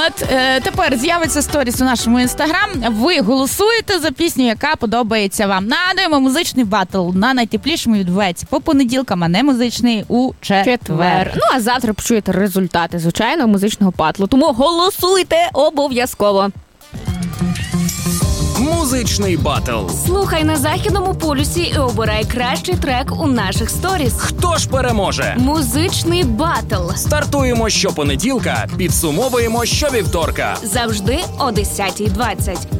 Тепер з'явиться сторіс у нашому інстаграм. Ви голосуєте за пісню, яка подобається вам. Нагадуємо, музичний батл на найтеплішому відбувається по понеділкам, а не музичний у четвер. Ну, а завтра почуєте результати, звичайно, музичного батлу. Тому голосуйте обов'язково. Музичний батл. Слухай на Західному полюсі і обирай кращий трек у наших сторіс. Хто ж переможе? Музичний батл. Стартуємо щопонеділка, підсумовуємо щовівторка. Завжди о 10:20.